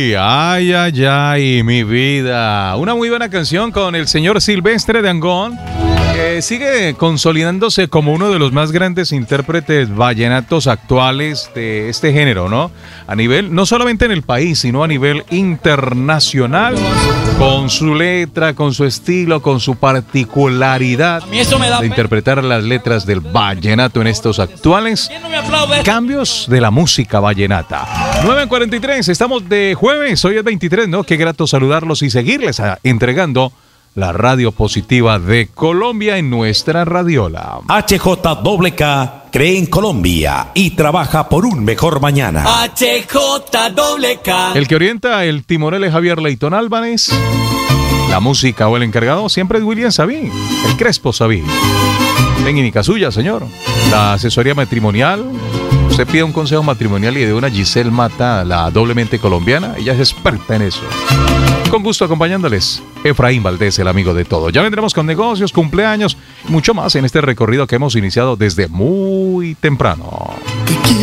Ay, ay, ay, mi vida. Una muy buena canción con el señor Silvestre Dangond, que sigue consolidándose como uno de los más grandes intérpretes vallenatos actuales de este género, ¿no? A nivel, no solamente en el país, sino a nivel internacional, con su letra, con su estilo, con su particularidad de interpretar las letras del vallenato en estos actuales cambios de la música vallenata. 9:43, estamos de jueves, hoy es 23, ¿no? Qué grato saludarlos y seguirles entregando la radio positiva de Colombia en nuestra radiola. HJKK cree en Colombia y trabaja por un mejor mañana. HJKK. El que orienta el timonel es Javier Leyton Álvarez. La música o el encargado siempre es William Sabí, el Crespo Sabí. Técnica suya, señor. La asesoría matrimonial. Usted pide un consejo matrimonial y de una Giselle Mata, la doblemente colombiana. Ella es experta en eso. Con gusto acompañándoles, Efraín Valdés, el amigo de todo. Ya vendremos con negocios, cumpleaños y mucho más en este recorrido que hemos iniciado desde muy temprano.